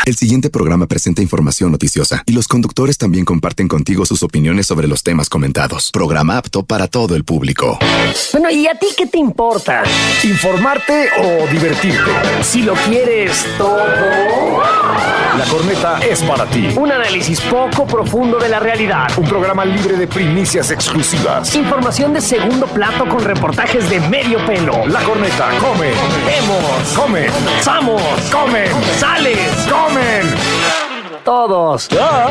El siguiente programa presenta información noticiosa y los conductores también comparten contigo sus opiniones sobre los temas comentados. Programa apto para todo el público. Bueno, ¿y a ti qué te importa? ¿Informarte o divertirte? Si lo quieres todo. La Corneta es para ti. Un análisis poco profundo de la realidad. Un programa libre de primicias exclusivas. Información de segundo plato con reportajes de medio pelo. La Corneta come. Vemos. Come. Pasamos. Comen. Sales. Comen. Todos.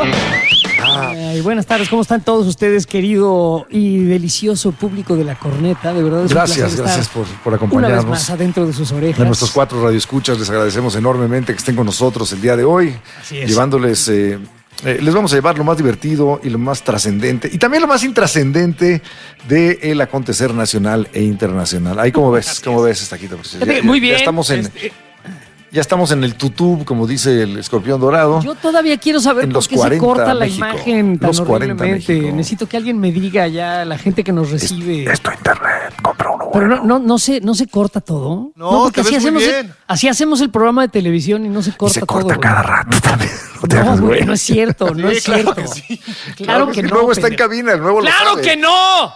Ay, buenas tardes, ¿cómo están todos ustedes, querido y delicioso público de La Corneta? De verdad es Gracias, un placer gracias estar por acompañarnos. una vez más adentro de sus orejas. De nuestros 4 radioescuchas, les agradecemos enormemente que estén con nosotros el día de hoy. Así es. Llevándoles, les vamos a llevar lo más divertido y lo más trascendente y también lo más intrascendente del acontecer nacional e internacional. Ahí, ¿cómo ves? ¿Cómo ves, Taquito? Muy bien. Ya estamos en el tutú, como dice el escorpión dorado. Yo todavía quiero saber En por los qué se 40 corta la México. imagen tan Los 40 horriblemente. México. Necesito que alguien me diga ya, la gente que nos recibe. Esto internet, compra uno Pero bueno. no se corta todo. No, porque te ves muy bien. así hacemos el programa de televisión y no se Y corta se todo. corta güey. cada rato también. No te No, hagas, güey, güey. no es cierto, no Sí, es claro cierto. que sí. Claro que el no. nuevo está en pendejo. cabina, el nuevo lo ¡Claro sabe. que no!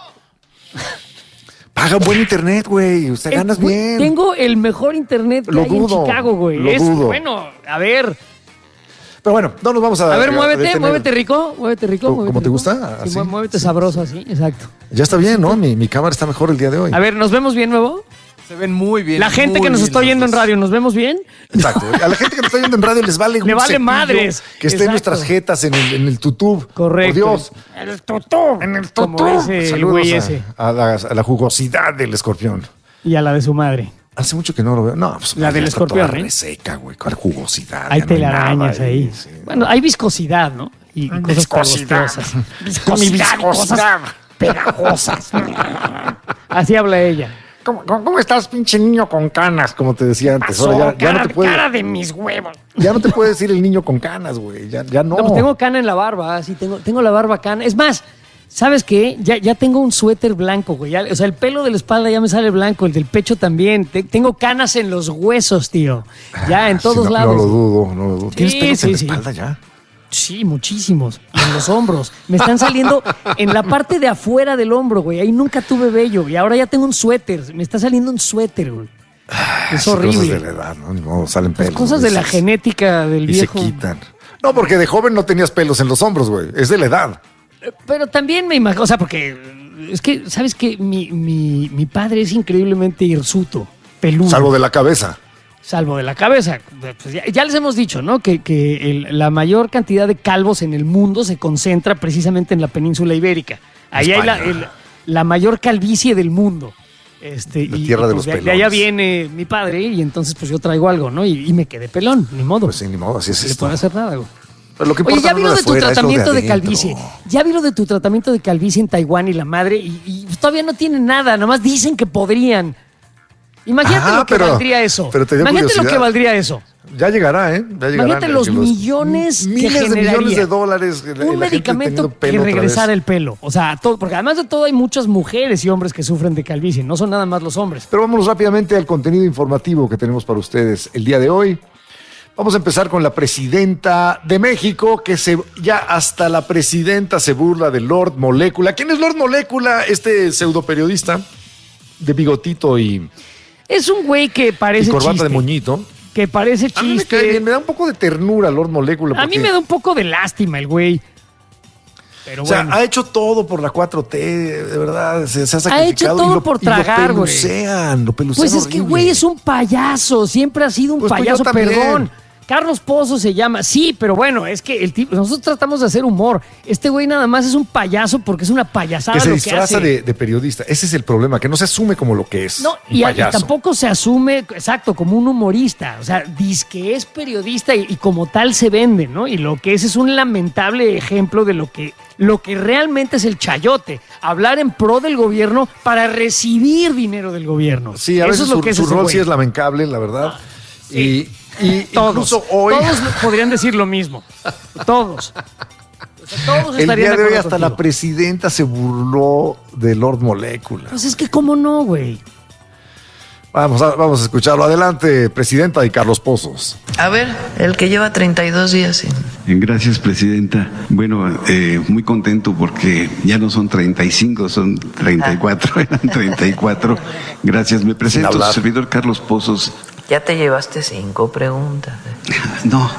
Paga buen internet, güey. Usted ganas Güey, bien. Tengo el mejor internet que Lo hay dudo, en Chicago, güey. lo dudo. Bueno, a ver. Pero bueno, no nos vamos a... A ver, muévete detener. rico. Muévete rico. ¿Cómo muévete te rico. gusta? Sí, ¿Así? muévete sabroso así, exacto. Ya está bien, ¿no? Mi cámara está mejor el día de hoy. A ver, ¿nos vemos bien, nuevo? Se ven muy bien. La gente muy que nos bien está los oyendo en dos. radio, ¿nos vemos bien? Exacto. A la gente que nos está oyendo en radio les vale un Le vale cepillo madres. que esté en Exacto. nuestras jetas en el tutú. Correcto. Por Dios. En el tutú. En el Como tutú. ese el Saludos güey ese. a la jugosidad del escorpión. Y a la de su madre. Hace mucho que no lo veo. No, pues La del ya está escorpión, toda ¿eh? reseca, güey. Con jugosidad. Hay ya no telarañas nada ahí. sí. Bueno, hay viscosidad, ¿no? Y cosas Viscosidad. pegostosas. Viscosidad. Cosas pegajosas. Así habla ella. ¿Cómo estás, pinche niño con canas? Como te decía antes. Ahora ya no te puede, cara de mis huevos. ya no te puede decir el niño con canas, güey. Ya no. No, pues tengo cana en la barba, sí, tengo la barba cana. Es más, ¿sabes qué? Ya tengo un suéter blanco, güey. O sea, el pelo de la espalda ya me sale blanco, el del pecho también. Tengo canas en los huesos, tío. Ya, en todos Sí, lados. No lo dudo. ¿Tienes Sí, pelos en la sí. espalda ya? Sí, muchísimos. Y en los hombros. Me están saliendo en la parte de afuera del hombro, güey. Ahí nunca tuve vello. Y ahora ya tengo un suéter. Me está saliendo un suéter, güey. Es Sí, horrible. Cosas de la edad, ¿no? Ni modo, salen pelos. Cosas de la Dices, genética del y viejo. se quitan. No, porque de joven no tenías pelos en los hombros, güey. Es de la edad. Pero también me imagino, o sea, porque es que, ¿sabes qué? Mi padre es increíblemente hirsuto, peludo. Salvo de la cabeza. Salvo de la cabeza. Pues ya les hemos dicho, ¿no? Que la mayor cantidad de calvos en el mundo se concentra precisamente en la península ibérica. Ahí hay España. la mayor calvicie del mundo. La tierra de los de allá pelones. viene mi padre y entonces pues yo traigo algo, ¿no? Y me quedé pelón, ni modo. Pues sí, ni modo, así es No le esto. puedo hacer nada, güey. Pero lo que Oye, importa ya no vi es lo de tu afuera, es lo tratamiento de adentro. calvicie. Ya vi lo de tu tratamiento de calvicie en Taiwán y la madre, y todavía no tienen nada, nomás dicen que podrían. Imagínate Ajá, lo que pero- valdría eso. pero te dio Imagínate lo curiosidad. que valdría eso. Ya llegará, ¿eh? Ya llegará. Imagínate los millones que miles de millones generaría de dólares. la un gente medicamento teniendo que pelo otra regresara vez. el pelo. O sea, todo, porque además de todo hay muchas mujeres y hombres que sufren de calvicie, no son nada más los hombres. Pero vámonos rápidamente al contenido informativo que tenemos para ustedes el día de hoy. Vamos a empezar con la presidenta de México, que ya hasta la presidenta se burla de Lord Molécula. ¿Quién es Lord Molécula? Este pseudoperiodista de bigotito y Es un güey que parece corbata chiste. de moñito. Que parece A mí me chiste. cae bien, me da un poco de ternura Lord Molécula. A mí porque, me da un poco de lástima el güey. Pero o sea, bueno. ha hecho todo por la 4T, de verdad, se ha sacrificado. hecho todo por tragar, güey. Lo pelucean Pues es que, horrible. güey, es un payaso. Siempre ha sido un Pues tú y yo payaso, también. perdón. Carlos Pozo se llama. Sí, pero bueno, es que el tipo, nosotros tratamos de hacer humor. Este güey nada más es un payaso porque es una payasada Que se lo disfraza que hace. de periodista. Ese es el problema, que no se asume como lo que es. No, un y payaso. tampoco se asume, exacto, como un humorista. O sea, dice que es periodista y como tal se vende, ¿no? Y lo que es un lamentable ejemplo de lo que realmente es el chayote. Hablar en pro del gobierno para recibir dinero del gobierno. Sí, a Eso veces es lo que es su ese rol güey. sí es lamentable, la verdad. sí. Y Todos, incluso hoy, todos podrían decir lo mismo. Todos. O sea, todos el estarían día de hoy acuerdo hasta contigo. la presidenta se burló de Lord Molécula. Pues es que cómo no, güey. Vamos a escucharlo. Adelante, presidenta, y Carlos Pozos. A ver, el que lleva 32 días. ¿Sí? Gracias, presidenta. Bueno, muy contento porque ya no son 35, son 34, eran 34. Gracias, me presento, servidor Carlos Pozos. Ya te llevaste 5 preguntas. No.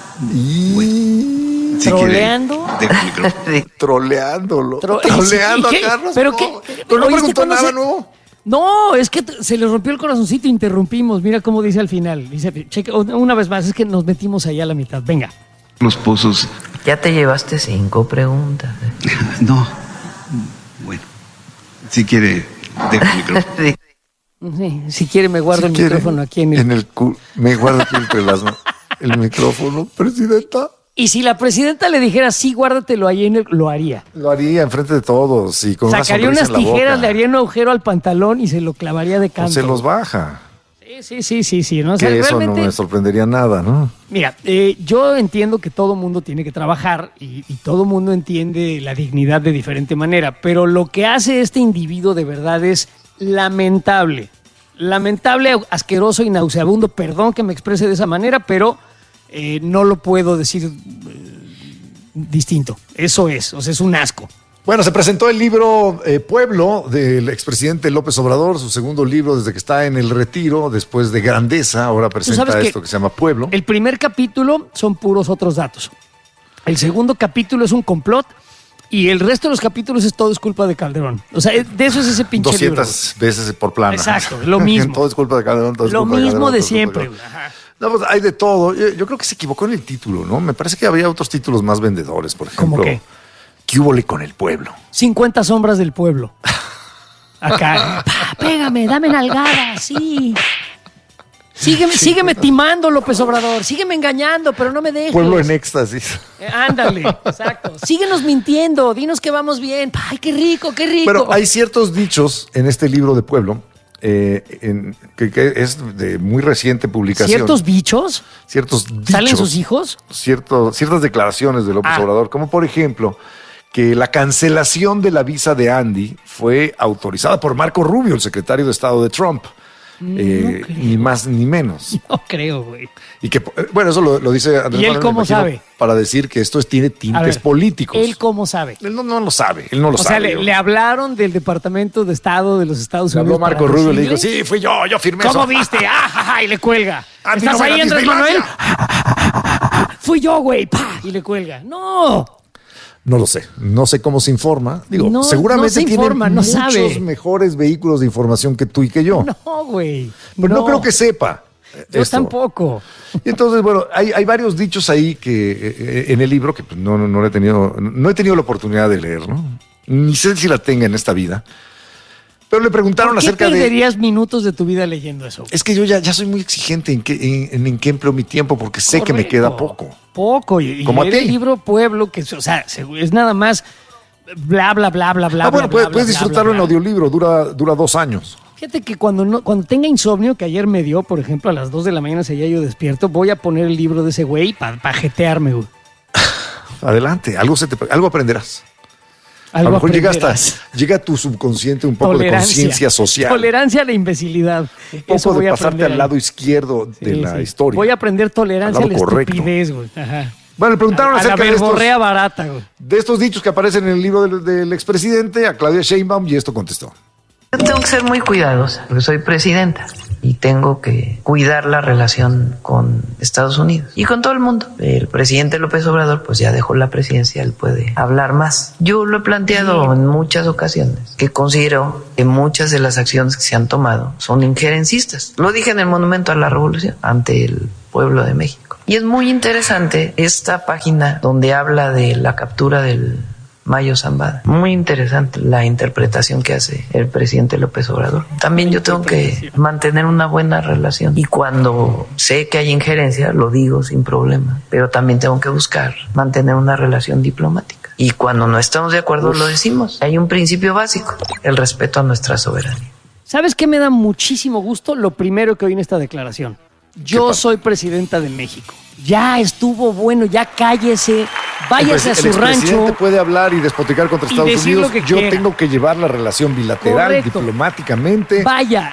Y... Si ¿Troleando? Troleándolo. Troleando a Carlos. ¿Pero Pozos. qué? Pero no ¿Oíste preguntó cuando nada nuevo. No, es que se le rompió el corazoncito, interrumpimos. Mira cómo dice al final. Dice, checa, una vez más, es que nos metimos ahí a la mitad. Venga. Los Pozos. Ya te llevaste 5 preguntas. No. Bueno, si quiere, dejo el micrófono. Sí, si quiere me guardo el micrófono aquí en el... Me guardo aquí entre las manos el micrófono, presidenta. Y si la presidenta le dijera, sí, guárdatelo ahí lo haría. Lo haría enfrente de todos y con Sacaría una unas sonrisa en la tijeras, boca. le haría un agujero al pantalón y se lo clavaría de canto. O se los baja. Sí. ¿No? O sea, Que eso realmente, no me sorprendería nada, ¿no? Mira, yo entiendo que todo mundo tiene que trabajar y todo mundo entiende la dignidad de diferente manera, pero lo que hace este individuo de verdad es lamentable. Lamentable, asqueroso y nauseabundo. Perdón que me exprese de esa manera, pero no lo puedo decir distinto. Eso es, o sea, es un asco. Bueno, se presentó el libro Pueblo del expresidente López Obrador, su segundo libro desde que está en el retiro, después de Grandeza, ahora presenta esto que se llama Pueblo. El primer capítulo son puros otros datos. El segundo capítulo es un complot y el resto de los capítulos todo es culpa de Calderón. O sea, de eso es ese pinche 200 veces por plana. Exacto, lo mismo. Todo es culpa de Calderón, todo es lo culpa de mismo Calderón, de siempre. No, pues hay de todo. Yo creo que se equivocó en el título, ¿no? Me parece que había otros títulos más vendedores, por ejemplo. ¿Cómo qué? ¿Qué húbole con el pueblo? 50 sombras del pueblo. Acá. Pégame, dame nalgada, sí. Sígueme timando, López Obrador. Sígueme engañando, pero no me dejes. Pueblo en éxtasis. Ándale, exacto. Síguenos mintiendo, dinos que vamos bien. Ay, qué rico, qué rico. Pero hay ciertos dichos en este libro de Pueblo, que es de muy reciente publicación. ¿Ciertos bichos? Ciertos dichos. ¿Salen sus hijos? Ciertas declaraciones de López Obrador, como por ejemplo que la cancelación de la visa de Andy fue autorizada por Marco Rubio, el secretario de Estado de Trump. Ni más ni menos. No creo, güey. Y que, bueno, eso lo dice Andrés ¿Y él Manuel, cómo sabe? Para decir que esto tiene tintes políticos. ¿Él cómo sabe? Él no lo sabe, él no lo sabe. O sea, le hablaron del Departamento de Estado de los Estados Unidos. Habló Marco Rubio y le dijo, sí, fui yo firmé eso. ¿Cómo viste? Y le cuelga. Andy, ¿Estás no ahí, me Andrés Disneylandia. Manuel? Fui yo, güey. Y le cuelga. ¡No! No lo sé, no sé cómo se informa. Digo, No, seguramente no se informa, tiene no muchos sabe. mejores vehículos de información que tú y que yo. No, güey. Pero no creo que sepa. Yo esto. tampoco. Y entonces, bueno, hay varios dichos ahí que en el libro que pues, no he tenido la oportunidad de leer, ¿no? Ni sé si la tenga en esta vida. Pero le preguntaron ¿Por qué acerca de... perderías minutos de tu vida leyendo eso? Es que yo ya soy muy exigente en qué empleo mi tiempo porque sé que me queda poco. Poco. Y Como a leer ti. el libro Pueblo, que o sea, es nada más bla, bla, bla, bla, bla. Bueno, bla, puedes bla, disfrutarlo bla, en bla. audiolibro, dura 2 años. Fíjate que cuando tenga insomnio, que ayer me dio, por ejemplo, a las 2 de la mañana seguía yo despierto, voy a poner el libro de ese güey para jetearme, güey. Adelante, algo aprenderás. A lo mejor llega a tu subconsciente un poco de conciencia social. Tolerancia a la imbecilidad. Un poco Eso voy de a pasarte aprender al lado izquierdo de la historia. Voy a aprender tolerancia a la Al lado correcto. estupidez, güey. Ajá. Bueno, le preguntaron A la acerca verborrea barata, güey. de estos dichos que aparecen en el libro del expresidente a Claudia Sheinbaum y esto contestó. Yo tengo que ser muy cuidadosa, porque soy presidenta y tengo que cuidar la relación con Estados Unidos y con todo el mundo. El presidente López Obrador pues ya dejó la presidencia, él puede hablar más. Yo lo he planteado en muchas ocasiones, que considero que muchas de las acciones que se han tomado son injerencistas. Lo dije en el Monumento a la Revolución ante el pueblo de México. Y es muy interesante esta página donde habla de la captura del Mayo Zambada. Muy interesante la interpretación que hace el presidente López Obrador. También yo tengo que mantener una buena relación y cuando sé que hay injerencia lo digo sin problema, pero también tengo que buscar mantener una relación diplomática. Y cuando no estamos de acuerdo lo decimos. Hay un principio básico, el respeto a nuestra soberanía. ¿Sabes qué me da muchísimo gusto? Lo primero que oí en esta declaración. Yo soy presidenta de México. Ya estuvo bueno, ya cállese, váyase a su El expresidente rancho. puede hablar y despotricar contra Y Estados decir Unidos. lo que Yo quiera. tengo que llevar la relación bilateral, Correcto. diplomáticamente. Vaya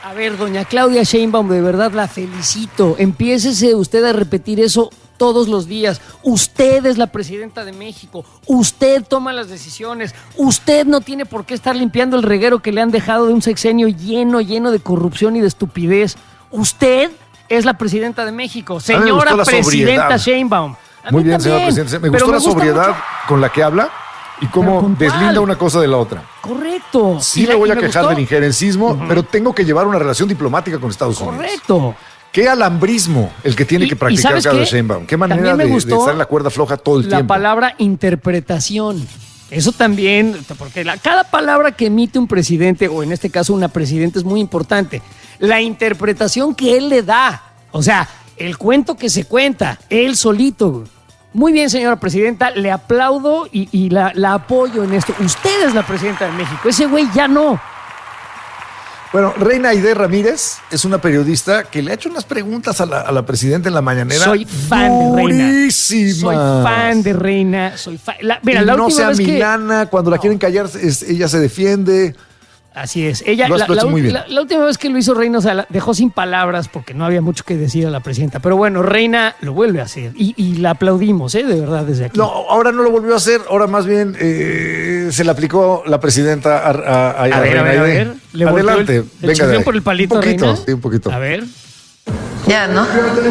A ver, doña Claudia Sheinbaum, de verdad la felicito. Empiécese usted a repetir eso todos los días. Usted es la presidenta de México. Usted toma las decisiones. Usted no tiene por qué estar limpiando el reguero que le han dejado de un sexenio lleno de corrupción y de estupidez. Usted es la presidenta de México. Señora presidenta Sheinbaum. Muy bien, señora presidenta. Me gustó la sobriedad con la que habla y cómo deslinda una cosa de la otra. Correcto. Sí, me voy a quejar del injerencismo, pero tengo que llevar una relación diplomática con Estados Unidos. Correcto. Qué alambrismo el que tiene que practicar Claudia Sheinbaum. Qué manera de estar en la cuerda floja todo el tiempo. La palabra interpretación. Eso también, porque cada palabra que emite un presidente, o en este caso una presidenta, es muy importante. La interpretación que él le da. O sea, el cuento que se cuenta, él solito. Muy bien, señora presidenta, le aplaudo y la apoyo en esto. Usted es la presidenta de México, ese güey ya no. Bueno, Reina Aide Ramírez es una periodista que le ha hecho unas preguntas a la presidenta en la mañanera. Soy fan de Reina. Soy fan de Reina. Mira, la no sea milana, cuando la quieren callar, ella se defiende. Así es. Ella, lo has hecho muy bien. La última vez que lo hizo Reina, o sea, dejó sin palabras porque no había mucho que decir a la presidenta. Pero bueno, Reina lo vuelve a hacer y la aplaudimos, de verdad, desde aquí. No, ahora no lo volvió a hacer. Ahora más bien se le aplicó la presidenta a Reina Aide. A ver. Adelante, venga. ¿El por el palito, un poquito, Reina? Sí, un poquito. A ver. Ya, ¿no?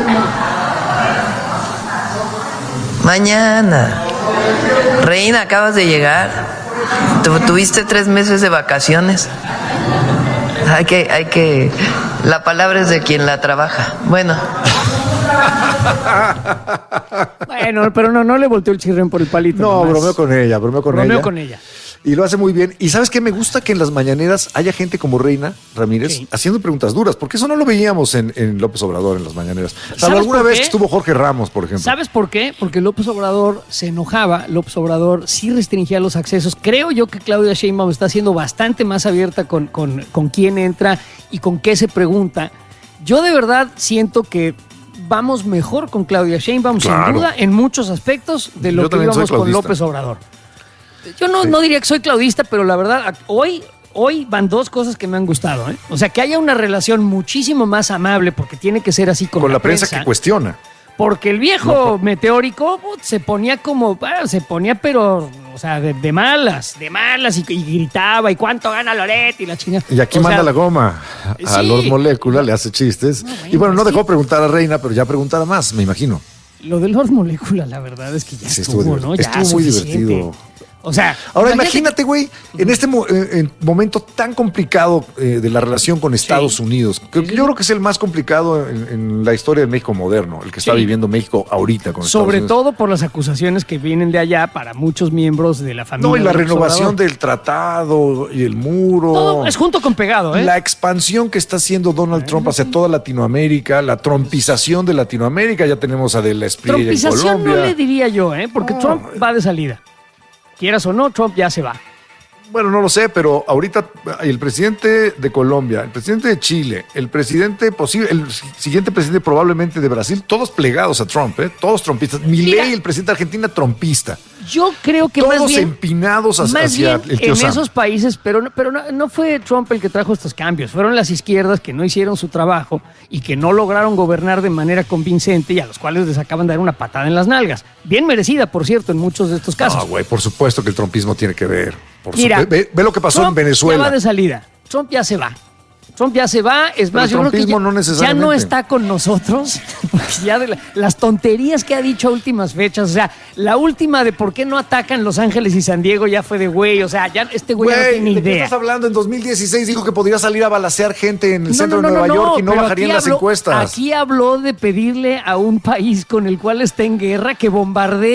Mañana. Reina, acabas de llegar. Tuviste 3 meses de vacaciones. Hay que. La palabra es de quien la trabaja. Bueno, pero no le volteó el chirrión por el palito. No, bromeo con ella. Y lo hace muy bien. Y ¿sabes qué? Me gusta que en las mañaneras haya gente como Reina Ramírez haciendo preguntas duras, porque eso no lo veíamos en López Obrador en las mañaneras. Salvo alguna vez que estuvo Jorge Ramos, por ejemplo. ¿Sabes por qué? Porque López Obrador se enojaba, López Obrador sí restringía los accesos. Creo yo que Claudia Sheinbaum está siendo bastante más abierta con quién entra y con qué se pregunta. Yo de verdad siento que vamos mejor con Claudia Sheinbaum, sin duda, en muchos aspectos de lo que íbamos con López Obrador. Yo no diría que soy claudista, pero la verdad, hoy van 2 cosas que me han gustado. O sea, que haya una relación muchísimo más amable, porque tiene que ser así con la prensa que cuestiona. Porque el viejo meteórico se ponía pero, o sea, de malas, y gritaba, y cuánto gana Loret, y la chingada. Y aquí manda la goma a Lord Molécula, le hace chistes. Y bueno, no dejó preguntar a Reina, pero ya preguntará más, me imagino. Lo del Lord Molécula, la verdad es que ya estuvo, ¿no? Estuvo muy divertido. O sea, ahora imagínate, güey, en este momento tan complicado de la relación con Estados Unidos, yo creo que es el más complicado en la historia de México moderno, el que está viviendo México ahorita con Estados Unidos. Sobre todo por las acusaciones que vienen de allá para muchos miembros de la familia. No, y la renovación del tratado y el muro. Todo es junto con pegado, La expansión que está haciendo Donald Trump hacia toda Latinoamérica, la trompización de Latinoamérica, ya tenemos a De la Espriella en Colombia. Trompización no le diría yo, porque Trump va de salida. Quieras o no, Trump ya se va. Bueno, no lo sé, pero ahorita el presidente de Colombia, el presidente de Chile, el siguiente presidente probablemente de Brasil, todos plegados a Trump, todos trumpistas. Milei, el presidente de Argentina, trumpista. Yo creo que todos más bien empinados hacia el tío Sam. En esos países, pero no fue Trump el que trajo estos cambios, fueron las izquierdas que no hicieron su trabajo y que no lograron gobernar de manera convincente y a los cuales les acaban de dar una patada en las nalgas. Bien merecida, por cierto, en muchos de estos casos. No, güey, por supuesto que el trumpismo tiene que ver. Mira, ve lo que pasó Trump en Venezuela. Ya va de salida. Trump ya se va. Es más, yo creo que ya no está con nosotros, porque ya de las tonterías que ha dicho a últimas fechas, o sea, la última de por qué no atacan Los Ángeles y San Diego ya fue de güey, o sea, ya este güey ya no tiene idea. ¿De qué estás hablando? En 2016 dijo que podría salir a balacear gente en el centro de Nueva York y no bajarían las encuestas. Aquí habló de pedirle a un país con el cual está en guerra que bombardee